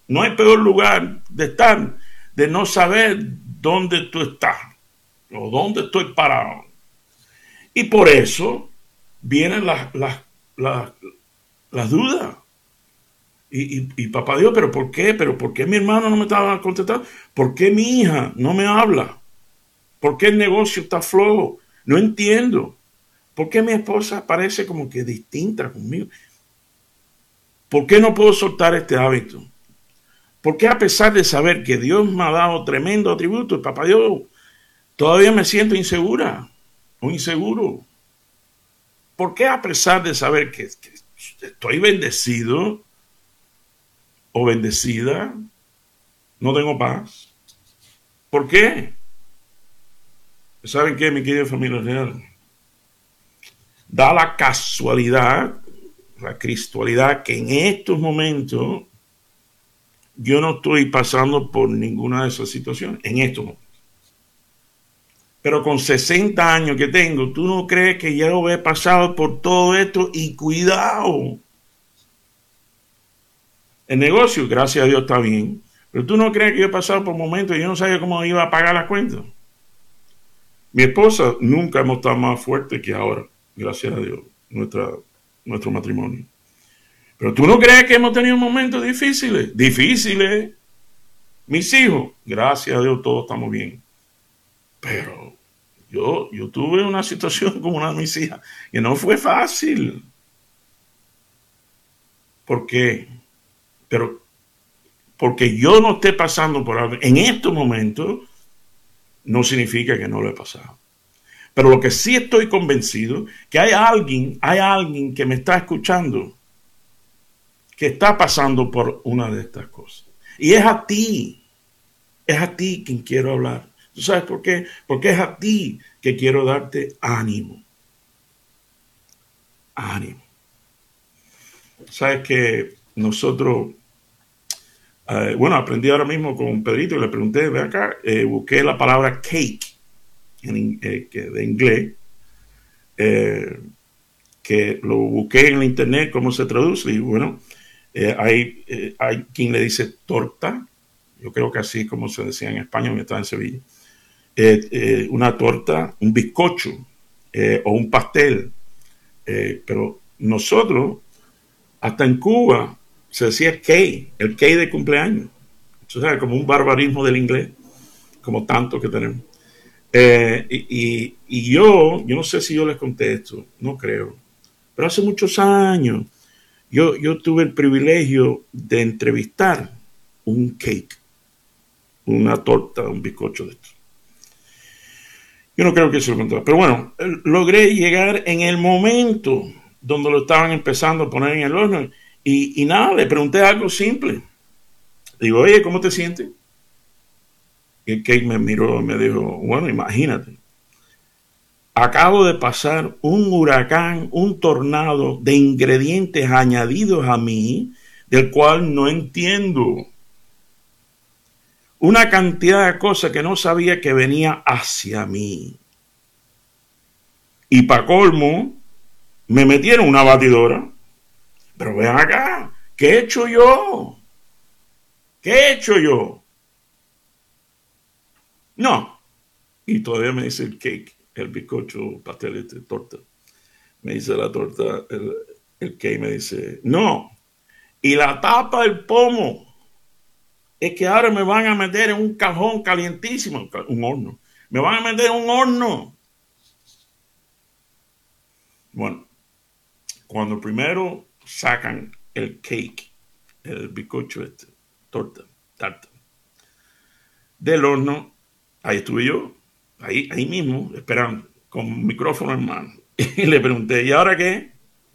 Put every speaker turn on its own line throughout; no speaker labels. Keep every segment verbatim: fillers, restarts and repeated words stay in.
No hay peor lugar de estar, de no saber dónde tú estás o dónde estoy parado. Y por eso vienen las, las, las, las dudas. Y, y, y papá Dios, ¿pero por qué? ¿Pero por qué mi hermano no me estaba contestando? ¿Por qué mi hija no me habla? ¿Por qué el negocio está flojo? No entiendo. ¿Por qué mi esposa parece como que distinta conmigo? ¿Por qué no puedo soltar este hábito? ¿Por qué a pesar de saber que Dios me ha dado tremendo atributo, papá Dios, todavía me siento insegura o inseguro? ¿Por qué a pesar de saber que, que estoy bendecido o bendecida, no tengo paz? ¿Por qué? ¿Saben qué, mi querida familia real? Da la casualidad, la cristualidad, que en estos momentos yo no estoy pasando por ninguna de esas situaciones, en estos momentos. Pero con sesenta años que tengo, ¿tú no crees que ya lo he pasado por todo esto? Y cuidado. El negocio, gracias a Dios, está bien. Pero ¿tú no crees que yo he pasado por momentos y yo no sabía cómo iba a pagar las cuentas? Mi esposa nunca hemos estado más fuertes que ahora, gracias a Dios, nuestra, nuestro matrimonio. Pero ¿tú no crees que hemos tenido momentos difíciles? Difíciles. Mis hijos, gracias a Dios, todos estamos bien. Pero yo, yo tuve una situación con una de mis hijas que no fue fácil. ¿Por qué? Pero porque yo no esté pasando por algo en estos momentos, no significa que no lo he pasado. Pero lo que sí estoy convencido, que hay alguien, hay alguien que me está escuchando, que está pasando por una de estas cosas. Y es a ti, es a ti quien quiero hablar. ¿Tú sabes por qué? Porque es a ti que quiero darte ánimo. Ánimo. Sabes que nosotros, eh, bueno, aprendí ahora mismo con Pedrito y le pregunté, ve acá, eh, busqué la palabra cake en, eh, que de inglés, eh, que lo busqué en el internet, cómo se traduce, y bueno, eh, hay, eh, hay quien le dice torta, yo creo que así como se decía en España, cuando estaba en Sevilla, eh, eh, una torta, un bizcocho eh, o un pastel, eh, pero nosotros, hasta en Cuba, se decía cake, el cake de cumpleaños, o sea, como un barbarismo del inglés, como tanto que tenemos. Eh, y, y, y yo, yo no sé si yo les conté esto, no creo, pero hace muchos años yo, yo tuve el privilegio de entrevistar un cake, una torta, un bizcocho de esto. Yo no creo que se lo conté, pero bueno, logré llegar en el momento donde lo estaban empezando a poner en el horno y, y nada, le pregunté algo simple. Digo, oye, ¿cómo te sientes? Y el cake me miró y me dijo, bueno, imagínate. Acabo de pasar un huracán, un tornado de ingredientes añadidos a mí, del cual no entiendo. Una cantidad de cosas que no sabía que venía hacia mí. Y para colmo, me metieron una batidora. Pero vean acá, ¿qué he hecho yo? ¿Qué he hecho yo? No. Y todavía me dice el cake, el bizcocho, pastel, este, torta. Me dice la torta, el, el cake me dice, no. Y la tapa del pomo es que ahora me van a meter en un cajón calientísimo, un horno. Me van a meter en un horno. Bueno, cuando primero sacan el cake, el bizcocho este, torta, tarta, del horno, ahí estuve yo, ahí, ahí mismo, esperando, con micrófono en mano. Y le pregunté, ¿y ahora qué?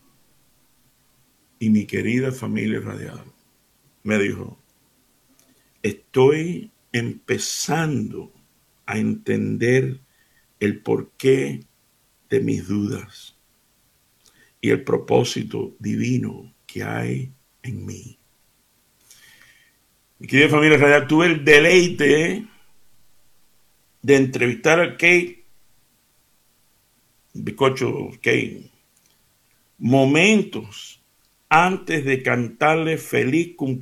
Y mi querida familia radial me dijo, estoy empezando a entender el porqué de mis dudas y el propósito divino que hay en mí. Mi querida familia radial, tuve el deleite de entrevistar al Kate, bizcocho Kate, momentos antes de cantarle feliz cumpleaños